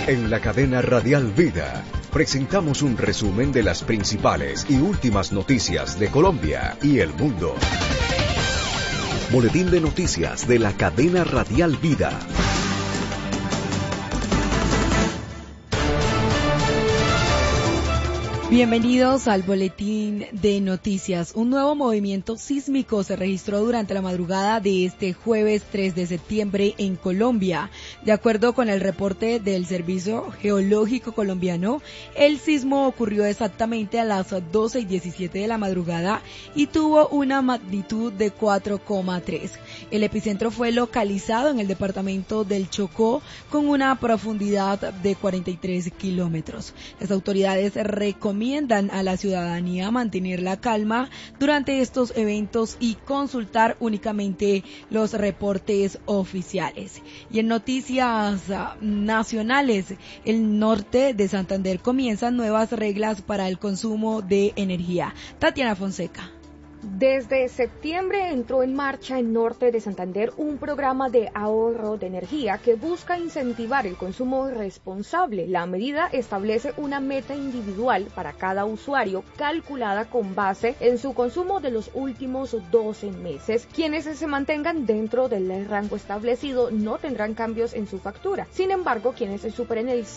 En la cadena Radial Vida presentamos un resumen de las principales y últimas noticias de Colombia y el mundo. Boletín de noticias de la cadena Radial Vida. Bienvenidos al Boletín de Noticias. Un nuevo movimiento sísmico se registró durante la madrugada de este jueves 3 de septiembre en Colombia. De acuerdo con el reporte del Servicio Geológico Colombiano, el sismo ocurrió exactamente a las 12:17 de la madrugada y tuvo una magnitud de 4,3. El epicentro fue localizado en el departamento del Chocó con una profundidad de 43 kilómetros. Las autoridades recomiendan a la ciudadanía mantener la calma durante estos eventos y consultar únicamente los reportes oficiales. Y en noticias nacionales, el norte de Santander comienza nuevas reglas para el consumo de energía. Tatiana Fonseca. Desde septiembre entró en marcha en Norte de Santander un programa de ahorro de energía que busca incentivar el consumo responsable. La medida establece una meta individual para cada usuario calculada con base en su consumo de los últimos 12 meses. Quienes se mantengan dentro del rango establecido no tendrán cambios en su factura. Sin embargo, quienes superen el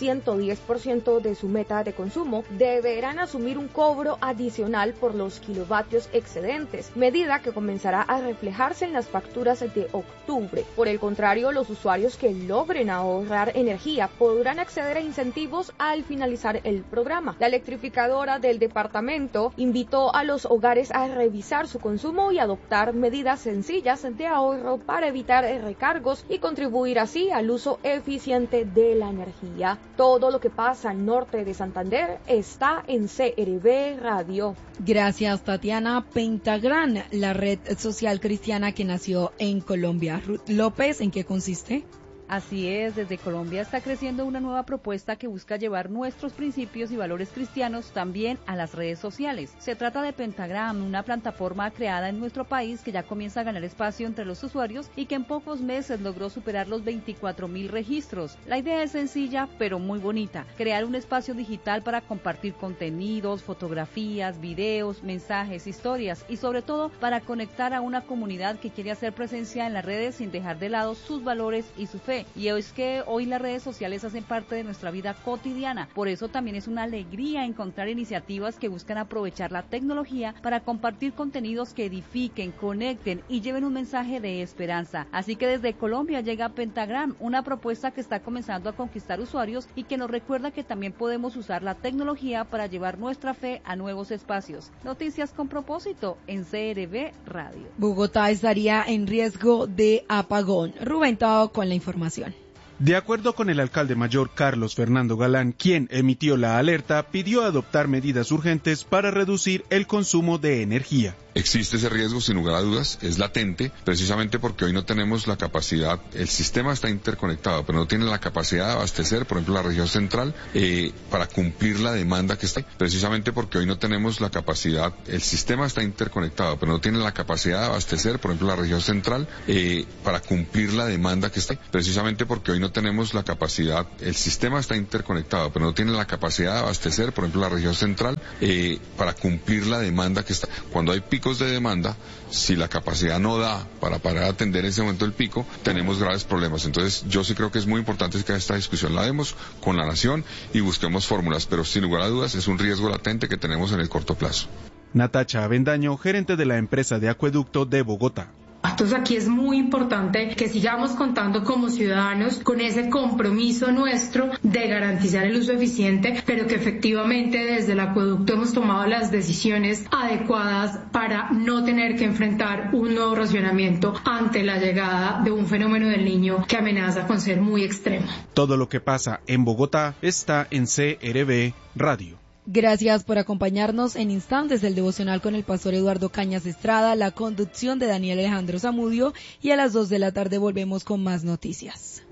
110% de su meta de consumo deberán asumir un cobro adicional por los kilovatios excedentes, medida que comenzará a reflejarse en las facturas de octubre. Por el contrario, los usuarios que logren ahorrar energía podrán acceder a incentivos al finalizar el programa. La electrificadora del departamento invitó a los hogares a revisar su consumo y adoptar medidas sencillas de ahorro para evitar recargos y contribuir así al uso eficiente de la energía. Todo lo que pasa al norte de Santander está en CRB Radio. Gracias, Tatiana. Pentagram, la red social cristiana que nació en Colombia. Ruth López, ¿en qué consiste? Así es, desde Colombia está creciendo una nueva propuesta que busca llevar nuestros principios y valores cristianos también a las redes sociales. Se trata de Pentagram, una plataforma creada en nuestro país que ya comienza a ganar espacio entre los usuarios y que en pocos meses logró superar los 24,000 registros. La idea es sencilla, pero muy bonita: crear un espacio digital para compartir contenidos, fotografías, videos, mensajes, historias y sobre todo para conectar a una comunidad que quiere hacer presencia en las redes sin dejar de lado sus valores y su fe. Y es que hoy las redes sociales hacen parte de nuestra vida cotidiana. Por eso también es una alegría encontrar iniciativas que buscan aprovechar la tecnología para compartir contenidos que edifiquen, conecten y lleven un mensaje de esperanza. Así que desde Colombia llega Pentagram, una propuesta que está comenzando a conquistar usuarios y que nos recuerda que también podemos usar la tecnología para llevar nuestra fe a nuevos espacios. Noticias con propósito en CRB Radio. Bogotá estaría en riesgo de apagón. Rubén Tao con la información. De acuerdo con el alcalde mayor Carlos Fernando Galán, quien emitió la alerta, pidió adoptar medidas urgentes para reducir el consumo de energía. Existe ese riesgo, sin lugar a dudas, es latente, precisamente porque hoy no tenemos la capacidad, el sistema está interconectado, pero no tiene la capacidad de abastecer, por ejemplo, la región central, para cumplir la demanda que está, precisamente porque hoy no tenemos la capacidad, el sistema está interconectado, pero no tiene la capacidad de abastecer, por ejemplo, la región central, para cumplir la demanda que está, precisamente porque hoy no tenemos la capacidad, el sistema está interconectado, pero no tiene la capacidad de abastecer, por ejemplo, la región central, para cumplir la demanda que está. Cuando hay picos de demanda, si la capacidad no da para atender en ese momento el pico, tenemos graves problemas. Entonces yo sí creo que es muy importante que esta discusión la demos con la nación y busquemos fórmulas, pero sin lugar a dudas es un riesgo latente que tenemos en el corto plazo. Natacha Avendaño, gerente de la empresa de acueducto de Bogotá. Entonces aquí es muy importante que sigamos contando como ciudadanos con ese compromiso nuestro de garantizar el uso eficiente, pero que efectivamente desde el acueducto hemos tomado las decisiones adecuadas para no tener que enfrentar un nuevo racionamiento ante la llegada de un fenómeno del Niño que amenaza con ser muy extremo. Todo lo que pasa en Bogotá está en CRB Radio. Gracias por acompañarnos en instantes del devocional con el pastor Eduardo Cañas Estrada, la conducción de Daniel Alejandro Zamudio, y a las 2 de la tarde volvemos con más noticias.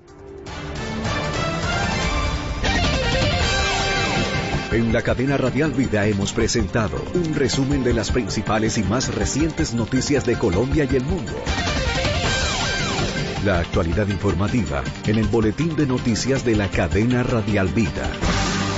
En la cadena Radial Vida hemos presentado un resumen de las principales y más recientes noticias de Colombia y el mundo. La actualidad informativa en el boletín de noticias de la cadena Radial Vida.